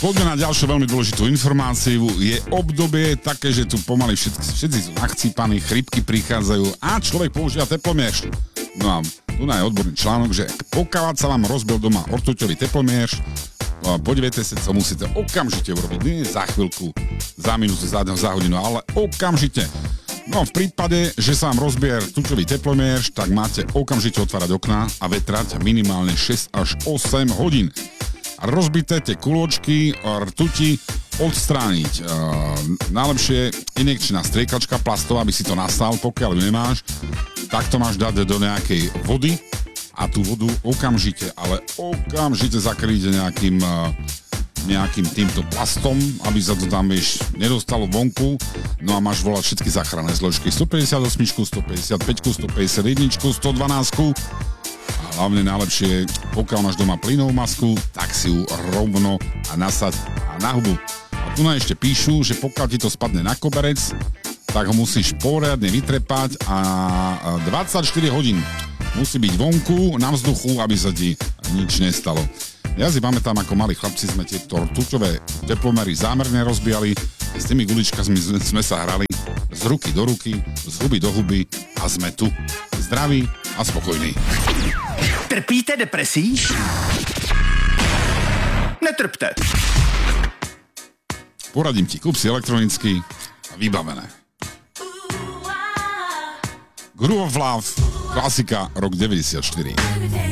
Poďme na ďalšiu veľmi dôležitú informáciu. Je obdobie také, že tu pomaly všetci sú nachcípaní, chrypky prichádzajú a človek používa teplomierš. No a tu je odborný článok, že pokiaľ sa vám rozbil doma ortuťový teplomierš, podívejte sa, co musíte okamžite urobiť. Nie za chvíľku, za minútu, za hodinu, ale okamžite. No v prípade, že sa vám rozbije rtuťový teplomierš, tak máte okamžite otvárať okná a vetrať minimálne 6 až 8 hodín. Rozbité tie kulôčky rtuti odstrániť. Najlepšie injekčná striekačka plastová, aby si to nastal, pokiaľ ju nemáš, tak to máš dať do nejakej vody a tú vodu okamžite zakryť nejakým týmto plastom, aby sa to tam nedostalo vonku. No a máš volať všetky záchranné zložky 158, 155, 151, 112. A hlavne najlepšie, pokiaľ máš doma plynovú masku, tak si ju rovno a nasaď a na hubu. A tu nám ešte píšu, že pokiaľ ti to spadne na koberec, tak ho musíš poriadne vytrepať a 24 hodín musí byť vonku na vzduchu, aby sa ti nič nestalo. Ja si pamätám, ako malí chlapci sme tieto rtuťové teplomery zámerne rozbijali, s tými guličkami sme sa hrali z ruky do ruky, z huby do huby a sme tu zdraví a spokojní. Trpíte depresí? Netrpte. Poradím ti, kúp si elektronicky a vybavené. Groove of Love, klasika, rok 94.